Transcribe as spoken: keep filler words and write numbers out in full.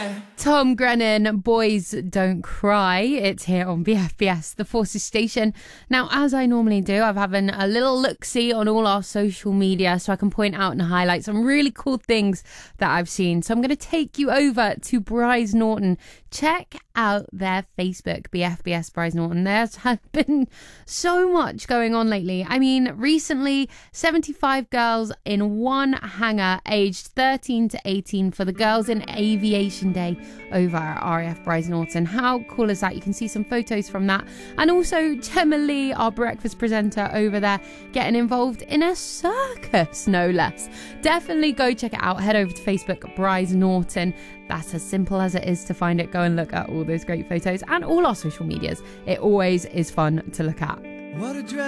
Tom Grennan, Boys Don't Cry. It's here on B F B S, the Forces Station. Now, as I normally do, I've having a little look-see on all our social media so I can point out and highlight some really cool things that I've seen. So I'm going to take you over to Brize Norton. Check out their Facebook, B F B S Brize Norton. There's been so much going on lately. I mean, recently, seventy-five girls in one hangar aged thirteen to eighteen for the Girls in Aviation Day over at R A F Brize Norton. How cool is that? You can see some photos from that. And also Gemma Lee, our breakfast presenter over there, getting involved in a circus, no less. Definitely go check it out. Head over to Facebook, Brize Norton. That's as simple as it is to find it. Go and look at all those great photos and all our social medias. It always is fun to look at. What a